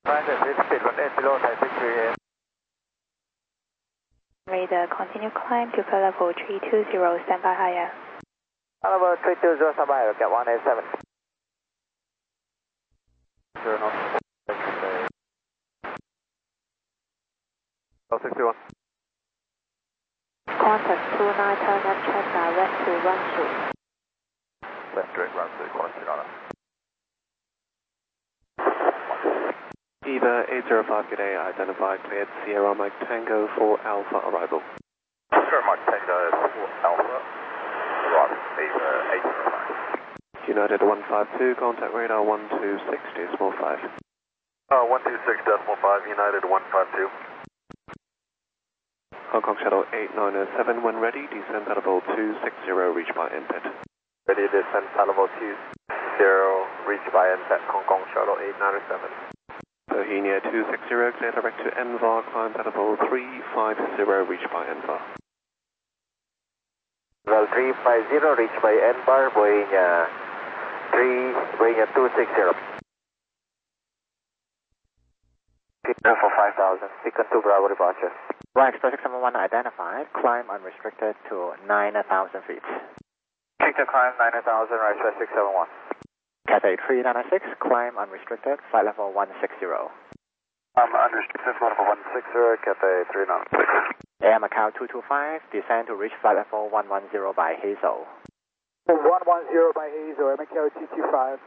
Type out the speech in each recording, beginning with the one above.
Radar, continue climb to flight level 320, stand by higher. Level 320, stand by, get 187. 0 knots. 61. Contact 29, turn left check direct to run through. Left direct run through, quality on it. EVA 805, good day, identified cleared Sierra Mike Tango for Alpha arrival. Sierra Mike Tango for Alpha, arrival, EVA 805. United 152, contact radar 126.5. 126.5, United 152. Hong Kong Shuttle 8907, when ready, descend at level 260, reach by NPET. Ready to descend at level 20, reach by NPET, Hong Kong Shuttle 8907. Bohemia 260, clear direct to NVAR, climb at level 350, reach by NVAR. Level 350, reach by NVAR, Bohemia 260. For 5000, Beacon 2 Bravo departure. Right, Express 671 identified, climb unrestricted to 9,000 feet. Victor climb 9,000, right, Express 671. Cathay 396, climb unrestricted, flight level 160. Unrestricted, flight level 160, Cathay 396. Air Macau 225, descend to reach flight level 110 by Hazel. 110 by Hazel, Air Macau 225.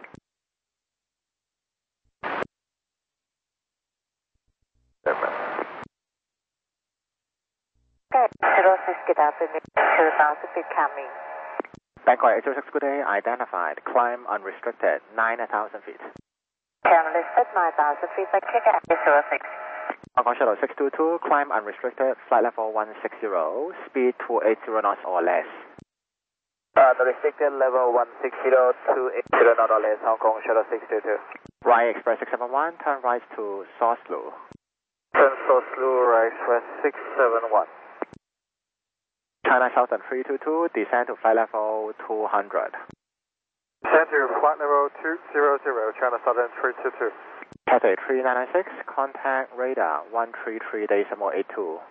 Okay, 06, get up and 2,000 feet coming. Bangkok 806, good day, identified, climb unrestricted, 9,000 feet. Can listed 9,000 feet, by kick at 806. Hong Kong Shuttle 622, climb unrestricted, flight level 160, speed 280 knots or less. The restricted level 160, 280 knots or less, Hong Kong Shuttle 622. Right, Express 671, turn right to Soslu. Turn Soslu, right, Express 671. China Southern 322, descend to flight level 200. Descend to flight level 200, China Southern 322. Cathay 3996, contact radar 133.82.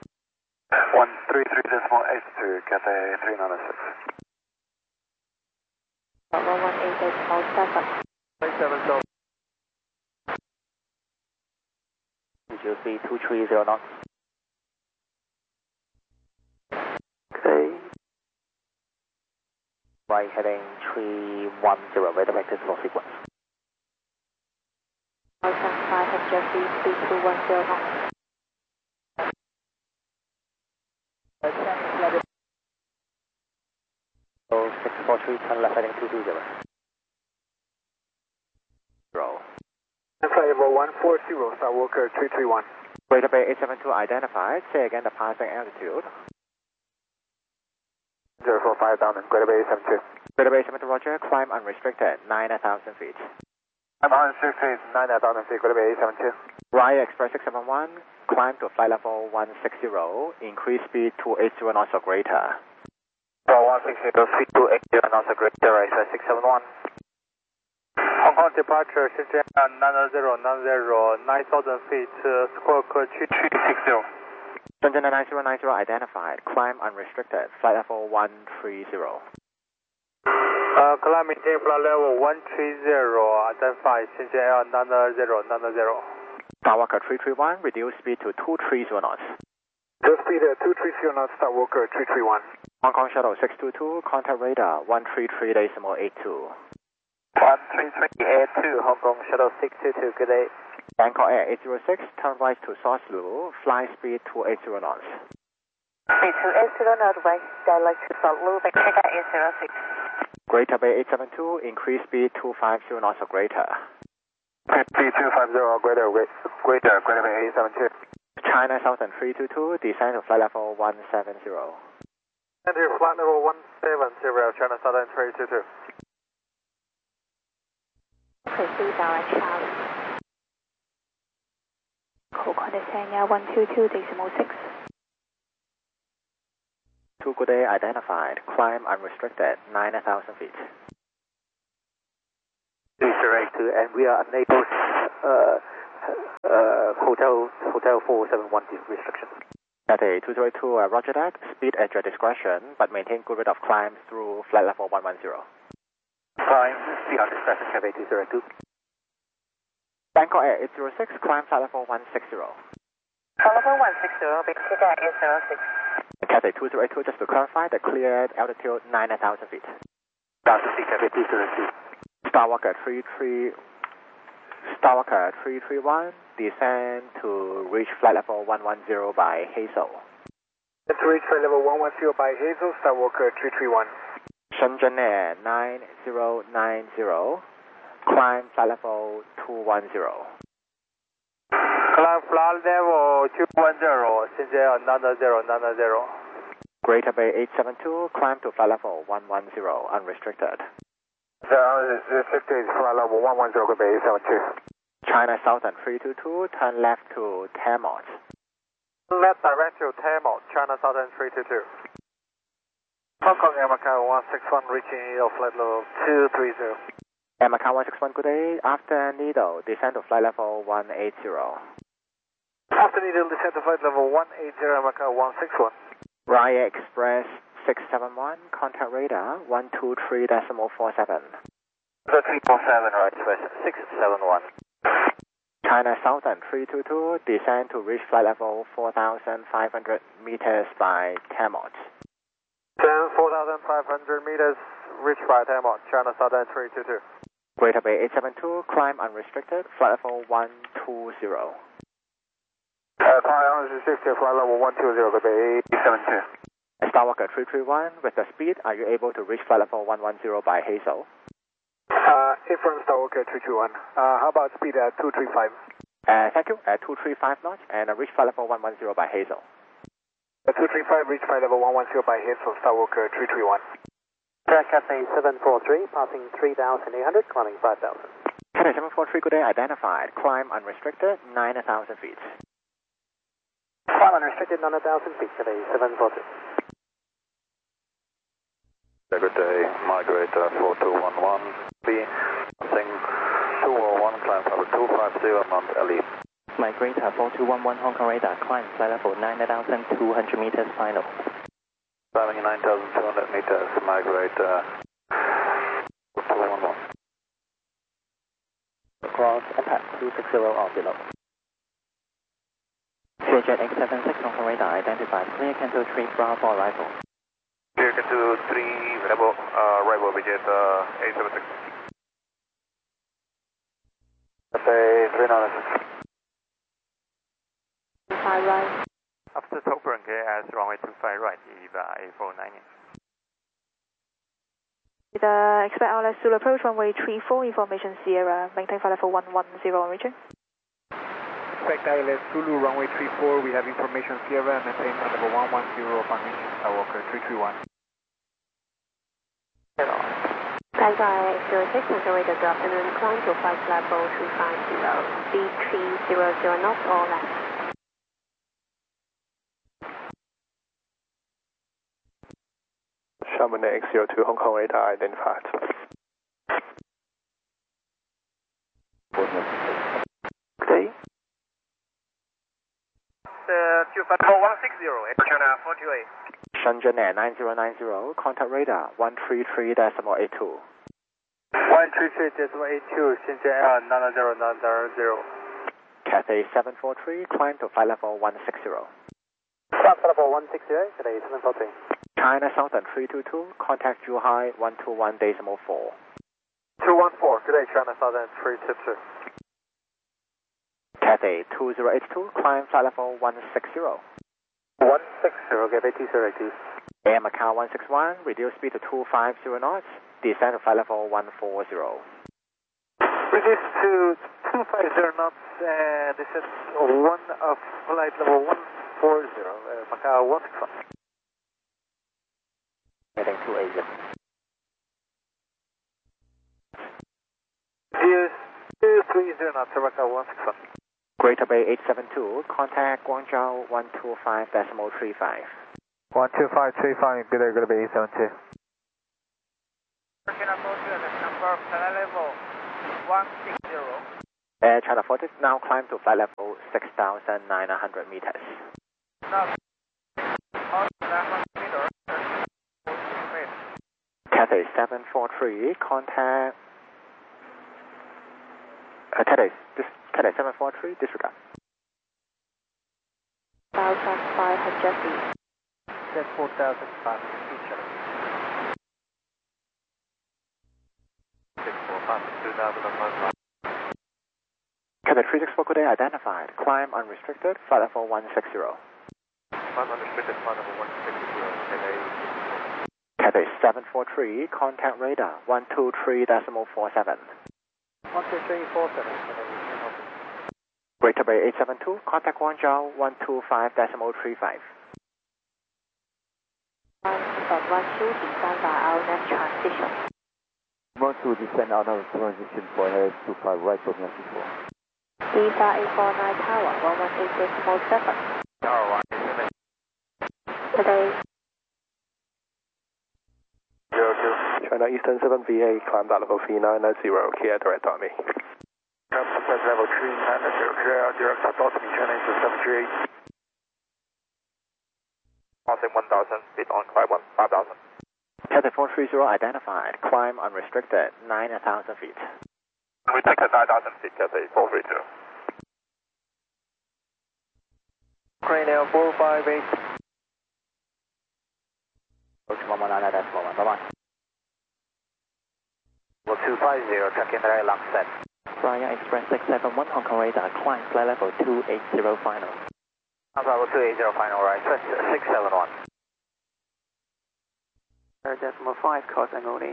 133.82, Cathay 396. 118.7. 37, Visual speed 230 knots. Okay. Right heading 310, radar vectors for sequence. 5 have just speed 210 knots. 643, turn left heading 220. Roll. Flight level 140, Star Walker 331. Greater Bay 872 identified, say again the passing altitude. 045 down in Greater Bay 872. Greater Bay 872 Roger, climb unrestricted, 9,000 feet. I'm on 6 feet, 9,000 feet, Greater Bay 872. Raya Express 671, climb to flight level 160, increase speed to 80 knots or greater. 160, speed to 80 knots or greater, right, 671. Hong Kong departure, Shenzhen 9090, 9,000 feet, squawk 3360. Shenzhen 9090 identified, climb unrestricted, flight level 130. Climb maintain flight level 130, identified, Shenzhen Air 9090. Skywalker 331, reduce speed to 230 knots. The speed 230 knots, Star Walker 331. Hong Kong Shuttle 622, contact radar 133.82. 13382, Hong Kong Shuttle 622, good day. Bangkok Air 806, turn right to Soslu, fly speed 280 knots. Speed 280 knots, right, direct to Soslu, by kick at 806. Greater Bay 872, increase speed 250 knots or greater. Speed 250, greater Bay 872. China Southern 322, descend to flight level 170. Enter flight level 170, China Southern 322. Proceed direct Charlie. Call Condesanya 122.6. 2 good day identified, climb unrestricted, 9,000 feet. Direct to, and we are unable Hotel 471 restrictions. Cathay 202, roger that. Speed at your discretion, but maintain good rate of climb through flight level 110. Fine, speed at discretion, Cathay 202. Bangkok Air 806, climb flight level 160. Flight level 160, big Sierra 806. Cathay 202, just to clarify, the cleared altitude 9,000 feet. 1,000 feet, Cathay 202. Starwalker 331, descend to reach flight level 110 by Hazel. To reach flight level 110 by Hazel, Starwalker 331. Shenzhen Air 9090, climb flight level 210. Climb flight level 210, Shenzhen 9090. Greater Bay 872, climb to flight level 110, unrestricted. The restricted flight level 110, Greater Bay 872. China Southern 322, turn left to Tamot. Left direct to Tamot, China Southern 322. Hong Kong Air Macau 161 reaching yield flight level 230. Air Macau 161, good day. After Needle, descend to flight level 180. After Needle, descend to flight level 180, Air Macau 161. Raya Express 671, contact radar 123.47. 347, right, Express 671. China Southern 322, descend to reach flight level 4,500 meters by Tamot. 4,500 meters, reach by Tamot, China Southern 322. Greater Bay 872, climb unrestricted, flight level 120. Climb unrestricted, flight level 120, Greater Bay 872. Starwalker 331, with the speed, are you able to reach flight level 110 by Hazel? Affirm Starwalker 321. How about speed at 235? Thank you, at 235 knots, and reach flight level 110 by Hazel. At 235, reach flight level 110 by Hazel, Starwalker 331. Cathay 743, passing 3,800, climbing 5,000. Cathay 743, good day, identified, climb unrestricted, 9,000 feet. Climb unrestricted, 9,000 feet, Cathay 743. Good day, migrate 4211, B, passing 201, climb level 250, Mount Ali. Migrate 4211 Hong Kong radar, climb flight level 9,200 meters final. Climbing 9,200 meters, migrate 4211. Cross impact 260 or below. CJ 876 Hong Kong radar, identified, clear Canto 3 Bravo arrival. Clear Canto 3 Bravo, arrival Vijet 876. Cathay 396. Right. After Topran KS, runway 25 right, EVA 849. Expect RLS Zulu approach runway 34, information Sierra, maintain flight level 110 on reaching. Expect ILS Zulu runway 34, we have information Sierra, maintain flight level 110 upon reaching Starwalker 331. Skyguy 806, Central radar, good afternoon, climb to flight level 250, speed 300 knots or less. Chamonix X02 Hong Kong radar identified. Okay. 254 160, China 428. Shenzhen Air 9090, contact radar 133.82. 133.82, Shenzhen Air 90990. Cathay 743, climb to flight level 160. Flight level 160, Cathay 743. China Southern 322, contact Zhuhai 121.4. 214, good day, China Southern 322. Cathay 2082, climb flight level 160. 160, Cathay 202. Air Macau 161, reduce speed to 250 knots, descend to flight level 140. Reduce to 250 knots, this is flight level 140, Macau 161. Heading 280. Reduce 230 knots, Macau 161. Greater Bay 872, contact Guangzhou 125.35. 12535, good day, Bay 872. Number flight level 160, Air China 40, now climb to flight level 6,900 meters. Cathay 743, contact... Cathay 743, disregard. Alpha 500 feet. Set 4,500 feet, Channel. 645, 2005. Cathay 364, good day, identified. Climb unrestricted, flight level 160. Climb unrestricted, flight level 160, Cathay 743, contact radar 123.47. 12347, Greater Bay 872, contact Guangzhou 125.35. From 12 descend by our next transition. 12 descend out of transition for AS25 right of Yankee 4. Lisa 849 Tower 118647. Tower 187. Today, China Eastern 7VA, climb that level 3990, clear direct on me. Surface level 3990, clear direct dot me, China Eastern 738. Passing 1,000, speed on climb 5,000. Cathay 430, identified. Climb unrestricted, 9,000 feet. We take the 9,000 feet, Cathay 432. Cranial 458. Approach 119.1, bye-bye. 250, check in direct lock set. Flyer Express 671, Hong Kong radar, climb flight level 280 final. Level 280 final, right, 671. Decimal 5, course and only.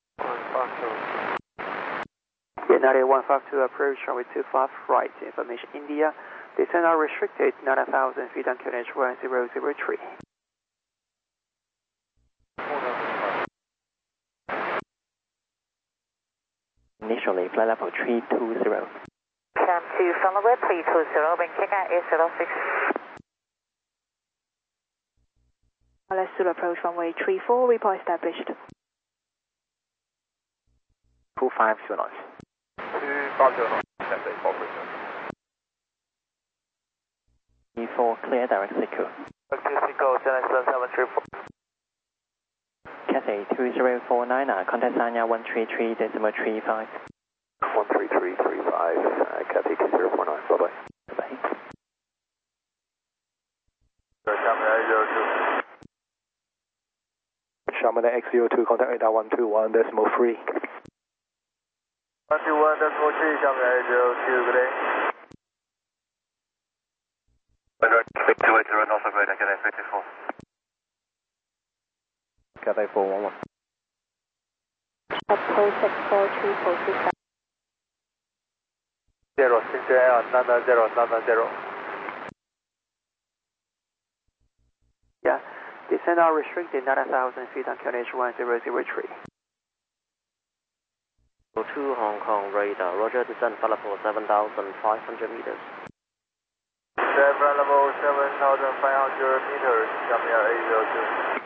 152. 152 approach, runway 25 right, information India. Descend are restricted, 9,000 feet on QNH 1003. Initially, flight level 320. Cam to Follower 320, wind kick at 806. let's still approach runway 34, report established. 250 knots. 250 knots, Cathay 432. E4, clear direct secure. Mexico, China 734. Cathay 2049, contact Sanya 133.35. 13335, Cathay 2049, bye-bye. Bye-bye. Xiamen X02, contact radar 121.3. 121.3, Xiamen 02, good day. 280, North of radar, Cathay 54. Cathay 411. Approach 642, 0, Sinjai 9090. Yeah, descend are restricted 9,000 feet on QNH 1003. 2 Hong Kong radar, roger, descend flight level 7,500 meters. Flight level 7,500 meters, Xiamen 802.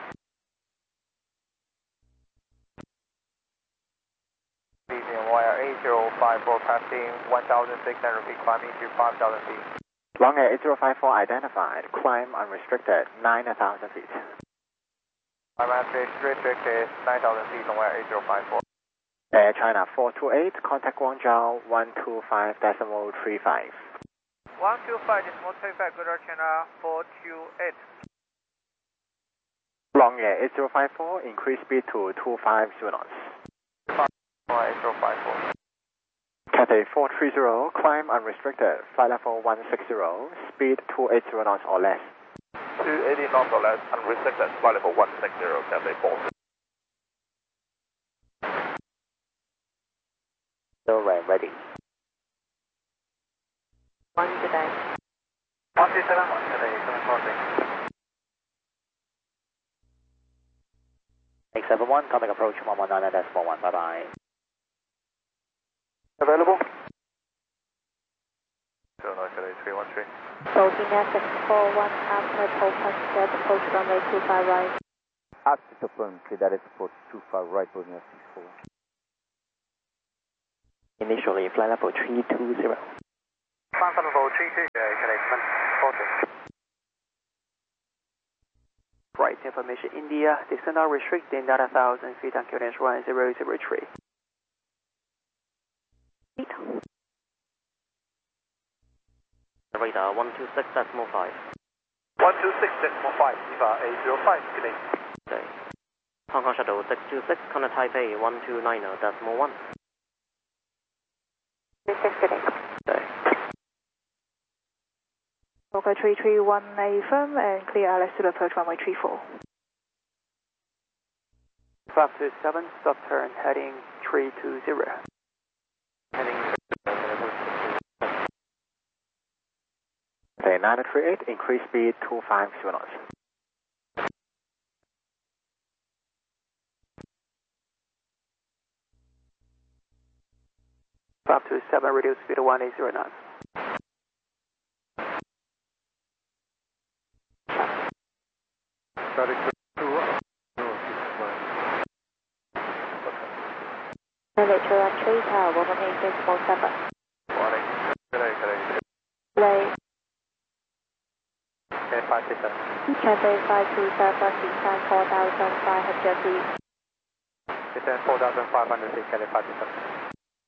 Wire 8054, passing 1,600 feet, climbing to 5,000 feet. Long Air 8054 identified. Climb unrestricted, 9,000 feet. I'm at restricted 9,000 feet on wire 8054. Air China 428, contact Guangzhou 125.35. 125.35, good China 428. Long Air 8054, increase speed to 250 knots. 8054. Cathay 430, climb unrestricted, flight level 160, speed 280 knots or less. 280 knots or less, unrestricted, flight level 160, Cathay 4. So ready. 1 today. 137, Cathay 740. 871, coming approach 119.41, bye-bye. Available? Cathay 313. Boeing S641, after open set, approach runway 25 right. Altitude firm, clear direct support 25 right, Bosnia 64. Initially, flight level 320. 17432, commencement 40. Right information India, descend are restricted 9,000 feet on QNH 1003. Radar 126.5. 126.5, Eva A05, good day. Okay. Hong Kong Shuttle 626, contact Taipei 129.1. 26, good day. Okay. Okay, 3318 firm and clear Alex to approach runway 34. 527, stop turn, heading 320. Heading Okay, 938, increase speed 250 knots. Five two seven, reduce speed 180 knots. Victoria 3 Tower 18647. Wait. Cathay 527, descend 4,500 feet. Descend 4,500 feet, Cathay 527.